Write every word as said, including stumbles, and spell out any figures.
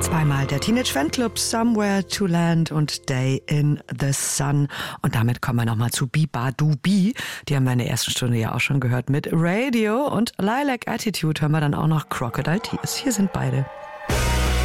Zweimal der Teenage Fanclub, Somewhere to Land und Day in the Sun. Und damit kommen wir nochmal zu Beabadoobee. Die haben wir in der ersten Stunde ja auch schon gehört mit Radio und Lilac Attitude hören wir dann auch noch Crocodile Tears. Hier sind beide.